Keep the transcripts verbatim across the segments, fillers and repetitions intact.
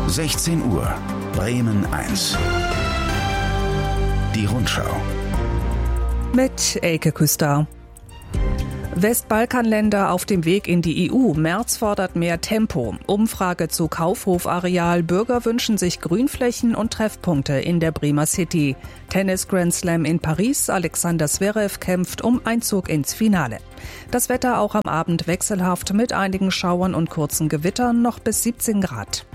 sechzehn Uhr, Bremen eins. Die Rundschau. Mit Elke Küster. Westbalkanländer auf dem Weg in die E U. Merz fordert mehr Tempo. Umfrage zu Kaufhofareal. Bürger wünschen sich Grünflächen und Treffpunkte in der Bremer City. Tennis Grand Slam in Paris. Alexander Zverev kämpft um Einzug ins Finale. Das Wetter auch am Abend wechselhaft mit einigen Schauern und kurzen Gewittern, noch bis siebzehn Grad.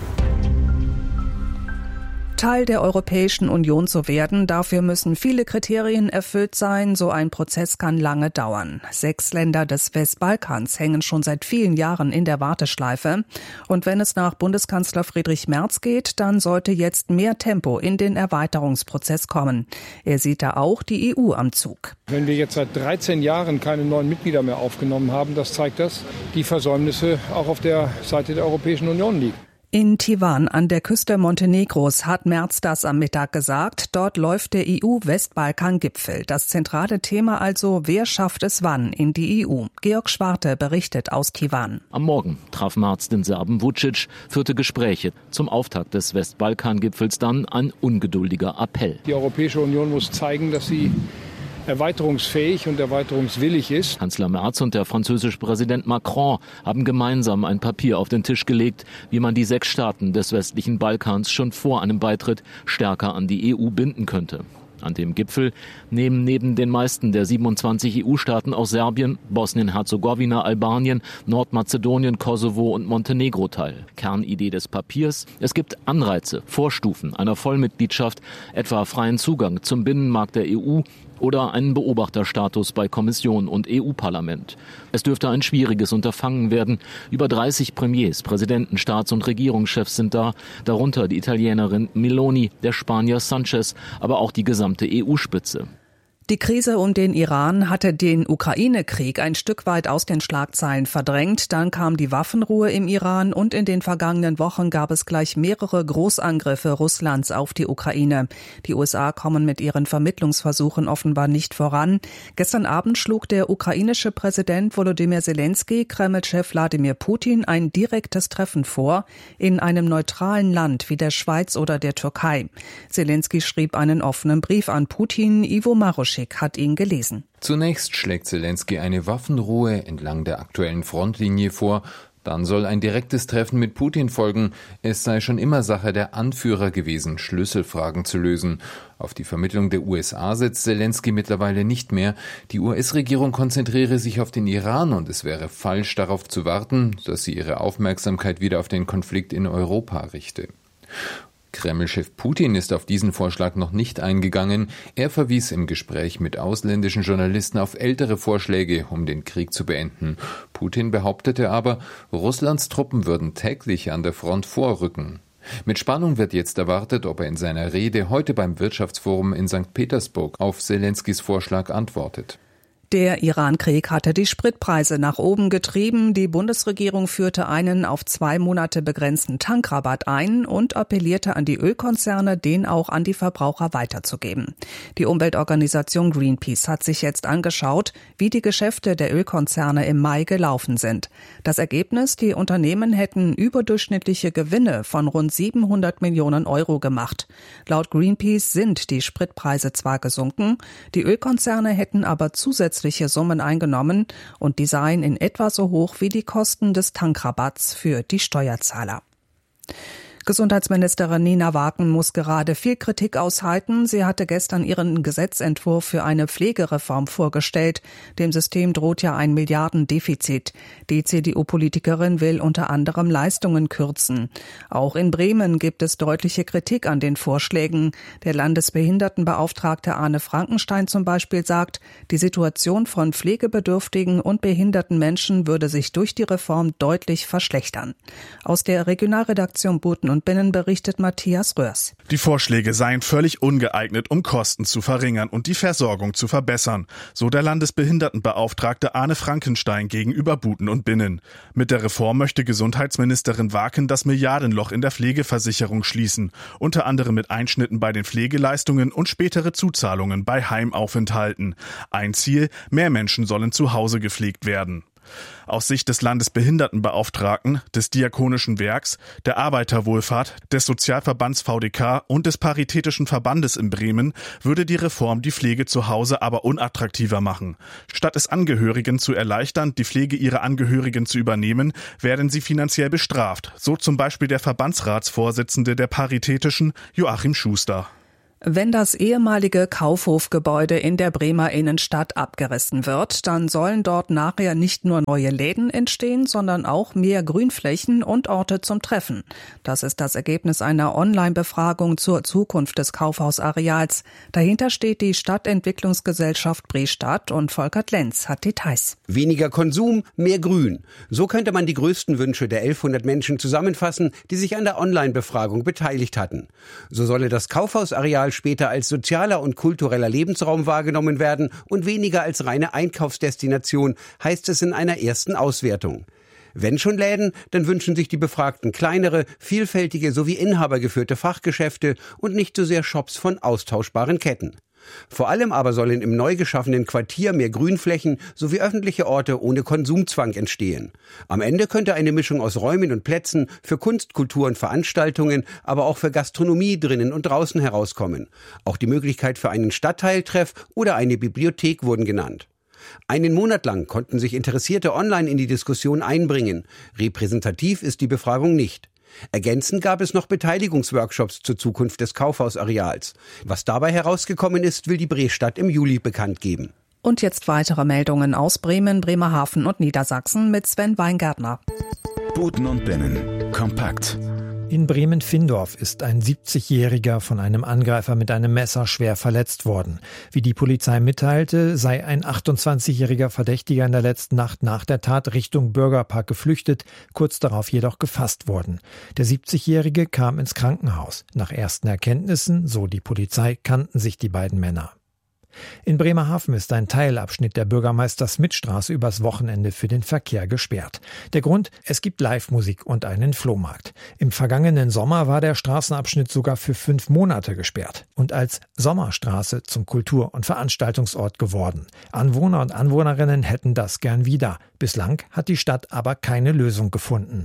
Teil der Europäischen Union zu werden, dafür müssen viele Kriterien erfüllt sein. So ein Prozess kann lange dauern. Sechs Länder des Westbalkans hängen schon seit vielen Jahren in der Warteschleife. Und wenn es nach Bundeskanzler Friedrich Merz geht, dann sollte jetzt mehr Tempo in den Erweiterungsprozess kommen. Er sieht da auch die E U am Zug. Wenn wir jetzt seit dreizehn Jahren keine neuen Mitglieder mehr aufgenommen haben, das zeigt, dass die Versäumnisse auch auf der Seite der Europäischen Union liegen. In Tivan an der Küste Montenegros hat Merz das am Mittag gesagt. Dort läuft der E U-Westbalkan-Gipfel. Das zentrale Thema also, wer schafft es wann in die E U? Georg Schwarte berichtet aus Tivan. Am Morgen traf Merz den Serben Vučić, führte Gespräche. Zum Auftakt des Westbalkan-Gipfels dann ein ungeduldiger Appell. Die Europäische Union muss zeigen, dass sie erweiterungsfähig und erweiterungswillig ist. Kanzler Merz und der französische Präsident Macron haben gemeinsam ein Papier auf den Tisch gelegt, wie man die sechs Staaten des westlichen Balkans schon vor einem Beitritt stärker an die E U binden könnte. An dem Gipfel nehmen neben den meisten der siebenundzwanzig E U-Staaten auch Serbien, Bosnien-Herzegowina, Albanien, Nordmazedonien, Kosovo und Montenegro teil. Kernidee des Papiers: Es gibt Anreize, Vorstufen einer Vollmitgliedschaft, etwa freien Zugang zum Binnenmarkt der E U oder einen Beobachterstatus bei Kommission und E U-Parlament. Es dürfte ein schwieriges Unterfangen werden. Über dreißig Premiers, Präsidenten, Staats- und Regierungschefs sind da, darunter die Italienerin Meloni, der Spanier Sanchez, aber auch die gesamte E U-Spitze. Die Krise um den Iran hatte den Ukraine-Krieg ein Stück weit aus den Schlagzeilen verdrängt. Dann kam die Waffenruhe im Iran und in den vergangenen Wochen gab es gleich mehrere Großangriffe Russlands auf die Ukraine. Die U S A kommen mit ihren Vermittlungsversuchen offenbar nicht voran. Gestern Abend schlug der ukrainische Präsident Volodymyr Zelensky Kreml-Chef Wladimir Putin ein direktes Treffen vor in einem neutralen Land wie der Schweiz oder der Türkei. Zelensky schrieb einen offenen Brief an Putin. Ivo Maruschik hat ihn gelesen. Zunächst schlägt Zelensky eine Waffenruhe entlang der aktuellen Frontlinie vor. Dann soll ein direktes Treffen mit Putin folgen. Es sei schon immer Sache der Anführer gewesen, Schlüsselfragen zu lösen. Auf die Vermittlung der U S A setzt Zelensky mittlerweile nicht mehr. Die U S-Regierung konzentriere sich auf den Iran und es wäre falsch, darauf zu warten, dass sie ihre Aufmerksamkeit wieder auf den Konflikt in Europa richte. Kreml-Chef Putin ist auf diesen Vorschlag noch nicht eingegangen. Er verwies im Gespräch mit ausländischen Journalisten auf ältere Vorschläge, um den Krieg zu beenden. Putin behauptete aber, Russlands Truppen würden täglich an der Front vorrücken. Mit Spannung wird jetzt erwartet, ob er in seiner Rede heute beim Wirtschaftsforum in Sankt Petersburg auf Zelenskys Vorschlag antwortet. Der Iran-Krieg hatte die Spritpreise nach oben getrieben. Die Bundesregierung führte einen auf zwei Monate begrenzten Tankrabatt ein und appellierte an die Ölkonzerne, den auch an die Verbraucher weiterzugeben. Die Umweltorganisation Greenpeace hat sich jetzt angeschaut, wie die Geschäfte der Ölkonzerne im Mai gelaufen sind. Das Ergebnis: Die Unternehmen hätten überdurchschnittliche Gewinne von rund siebenhundert Millionen Euro gemacht. Laut Greenpeace sind die Spritpreise zwar gesunken, die Ölkonzerne hätten aber zusätzlich Summen eingenommen und die seien in etwa so hoch wie die Kosten des Tankrabatts für die Steuerzahler. Gesundheitsministerin Nina Waken muss gerade viel Kritik aushalten. Sie hatte gestern ihren Gesetzentwurf für eine Pflegereform vorgestellt. Dem System droht ja ein Milliardendefizit. Die C D U-Politikerin will unter anderem Leistungen kürzen. Auch in Bremen gibt es deutliche Kritik an den Vorschlägen. Der Landesbehindertenbeauftragte Arne Frankenstein zum Beispiel sagt, die Situation von pflegebedürftigen und behinderten Menschen würde sich durch die Reform deutlich verschlechtern. Aus der Regionalredaktion Buten und Binnen berichtet Matthias Röhrs. Die Vorschläge seien völlig ungeeignet, um Kosten zu verringern und die Versorgung zu verbessern, so der Landesbehindertenbeauftragte Arne Frankenstein gegenüber Buten und Binnen. Mit der Reform möchte Gesundheitsministerin Waken das Milliardenloch in der Pflegeversicherung schließen, unter anderem mit Einschnitten bei den Pflegeleistungen und spätere Zuzahlungen bei Heimaufenthalten. Ein Ziel: mehr Menschen sollen zu Hause gepflegt werden. Aus Sicht des Landesbehindertenbeauftragten, des Diakonischen Werks, der Arbeiterwohlfahrt, des Sozialverbands V D K und des Paritätischen Verbandes in Bremen würde die Reform die Pflege zu Hause aber unattraktiver machen. Statt es Angehörigen zu erleichtern, die Pflege ihrer Angehörigen zu übernehmen, werden sie finanziell bestraft. So zum Beispiel der Verbandsratsvorsitzende der Paritätischen, Joachim Schuster. Wenn das ehemalige Kaufhofgebäude in der Bremer Innenstadt abgerissen wird, dann sollen dort nachher nicht nur neue Läden entstehen, sondern auch mehr Grünflächen und Orte zum Treffen. Das ist das Ergebnis einer Online-Befragung zur Zukunft des Kaufhausareals. Dahinter steht die Stadtentwicklungsgesellschaft Brestadt und Volkert Lenz hat Details. Weniger Konsum, mehr Grün. So könnte man die größten Wünsche der elfhundert Menschen zusammenfassen, die sich an der Online-Befragung beteiligt hatten. So solle das Kaufhausareal später als sozialer und kultureller Lebensraum wahrgenommen werden und weniger als reine Einkaufsdestination, heißt es in einer ersten Auswertung. Wenn schon Läden, dann wünschen sich die Befragten kleinere, vielfältige sowie inhabergeführte Fachgeschäfte und nicht so sehr Shops von austauschbaren Ketten. Vor allem aber sollen im neu geschaffenen Quartier mehr Grünflächen sowie öffentliche Orte ohne Konsumzwang entstehen. Am Ende könnte eine Mischung aus Räumen und Plätzen für Kunst, Kultur und Veranstaltungen, aber auch für Gastronomie drinnen und draußen herauskommen. Auch die Möglichkeit für einen Stadtteiltreff oder eine Bibliothek wurden genannt. Einen Monat lang konnten sich Interessierte online in die Diskussion einbringen. Repräsentativ ist die Befragung nicht. Ergänzend gab es noch Beteiligungsworkshops zur Zukunft des Kaufhausareals. Was dabei herausgekommen ist, will die Brestadt im Juli bekannt geben. Und jetzt weitere Meldungen aus Bremen, Bremerhaven und Niedersachsen mit Sven Weingärtner. Buten und Binnen. Kompakt. In Bremen-Findorf ist ein siebzigjähriger von einem Angreifer mit einem Messer schwer verletzt worden. Wie die Polizei mitteilte, sei ein achtundzwanzigjähriger Verdächtiger in der letzten Nacht nach der Tat Richtung Bürgerpark geflüchtet, kurz darauf jedoch gefasst worden. Der siebzigjährige kam ins Krankenhaus. Nach ersten Erkenntnissen, so die Polizei, kannten sich die beiden Männer. In Bremerhaven ist ein Teilabschnitt der Bürgermeister-Smith-Straße übers Wochenende für den Verkehr gesperrt. Der Grund? Es gibt Live-Musik und einen Flohmarkt. Im vergangenen Sommer war der Straßenabschnitt sogar für fünf Monate gesperrt und als Sommerstraße zum Kultur- und Veranstaltungsort geworden. Anwohner und Anwohnerinnen hätten das gern wieder. Bislang hat die Stadt aber keine Lösung gefunden.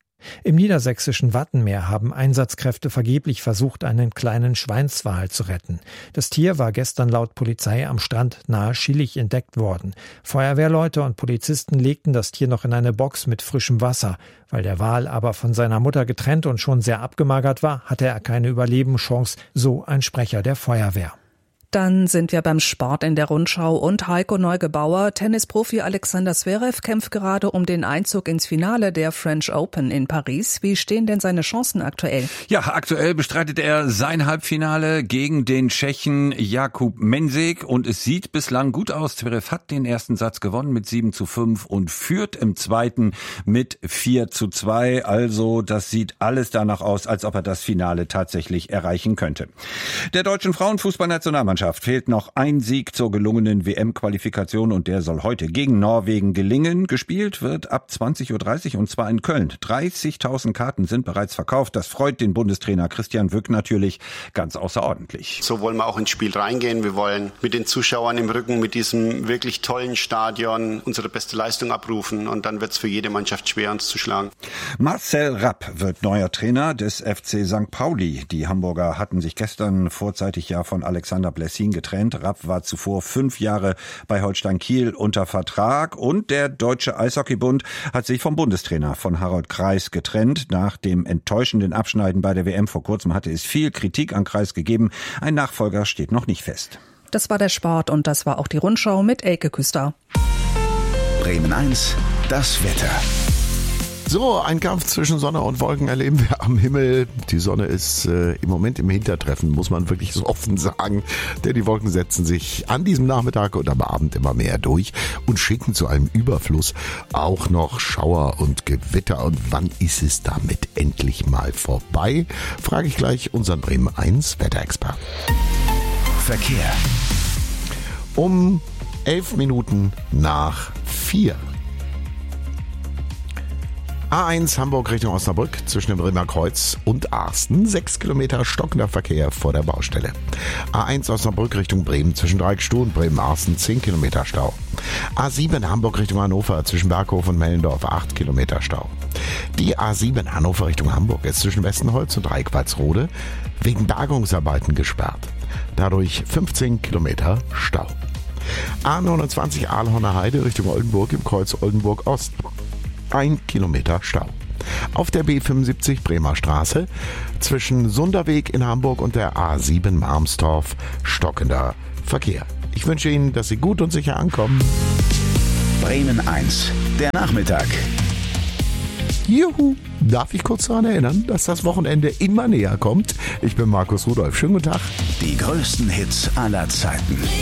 Im niedersächsischen Wattenmeer haben Einsatzkräfte vergeblich versucht, einen kleinen Schweinswal zu retten. Das Tier war gestern laut Polizei am Strand nahe Schillig entdeckt worden. Feuerwehrleute und Polizisten legten das Tier noch in eine Box mit frischem Wasser. Weil der Wal aber von seiner Mutter getrennt und schon sehr abgemagert war, hatte er keine Überlebenschance, so ein Sprecher der Feuerwehr. Dann sind wir beim Sport in der Rundschau und Heiko Neugebauer. Tennisprofi Alexander Zverev kämpft gerade um den Einzug ins Finale der French Open in Paris. Wie stehen denn seine Chancen aktuell? Ja, aktuell bestreitet er sein Halbfinale gegen den Tschechen Jakub Mensik und es sieht bislang gut aus. Zverev hat den ersten Satz gewonnen mit sieben zu fünf und führt im zweiten mit vier zu zwei. Also das sieht alles danach aus, als ob er das Finale tatsächlich erreichen könnte. Der deutschen Frauenfußballnationalmannschaft fehlt noch ein Sieg zur gelungenen W M-Qualifikation und der soll heute gegen Norwegen gelingen. Gespielt wird ab zwanzig Uhr dreißig und zwar in Köln. dreißigtausend Karten sind bereits verkauft. Das freut den Bundestrainer Christian Wück natürlich ganz außerordentlich. So wollen wir auch ins Spiel reingehen. Wir wollen mit den Zuschauern im Rücken, mit diesem wirklich tollen Stadion unsere beste Leistung abrufen und dann wird es für jede Mannschaft schwer, uns zu schlagen. Marcel Rapp wird neuer Trainer des F C Sankt Pauli. Die Hamburger hatten sich gestern vorzeitig ja von Alexander Blessin getrennt. Rapp war zuvor fünf Jahre bei Holstein Kiel unter Vertrag und der Deutsche Eishockeybund hat sich vom Bundestrainer von Harold Kreis getrennt. Nach dem enttäuschenden Abschneiden bei der W M vor kurzem hatte es viel Kritik an Kreis gegeben. Ein Nachfolger steht noch nicht fest. Das war der Sport und das war auch die Rundschau mit Elke Küster. Bremen eins, das Wetter. So, ein Kampf zwischen Sonne und Wolken erleben wir am Himmel. Die Sonne ist äh, im Moment im Hintertreffen, muss man wirklich so offen sagen. Denn die Wolken setzen sich an diesem Nachmittag und am Abend immer mehr durch und schicken zu einem Überfluss auch noch Schauer und Gewitter. Und wann ist es damit endlich mal vorbei? Frage ich gleich unseren Bremen eins Wetterexperten. Verkehr. Um elf Minuten nach vier. A eins Hamburg Richtung Osnabrück zwischen dem Bremer Kreuz und Arsten. Sechs Kilometer stockender Verkehr vor der Baustelle. A eins Osnabrück Richtung Bremen zwischen Dreieckstuhl und Bremen-Arsten. Zehn Kilometer Stau. A sieben Hamburg Richtung Hannover zwischen Berghof und Mellendorf. Acht Kilometer Stau. Die A sieben Hannover Richtung Hamburg ist zwischen Westenholz und Dreieck-Walsrode wegen Bergungsarbeiten gesperrt. Dadurch fünfzehn Kilometer Stau. A neunundzwanzig Aalhorner Heide Richtung Oldenburg im Kreuz Oldenburg Ost. Ein Kilometer Stau. Auf der B fünfundsiebzig Bremer Straße zwischen Sunderweg in Hamburg und der A sieben Marmstorf stockender Verkehr. Ich wünsche Ihnen, dass Sie gut und sicher ankommen. Bremen eins, der Nachmittag. Juhu! Darf ich kurz daran erinnern, dass das Wochenende immer näher kommt? Ich bin Markus Rudolph. Schönen guten Tag. Die größten Hits aller Zeiten.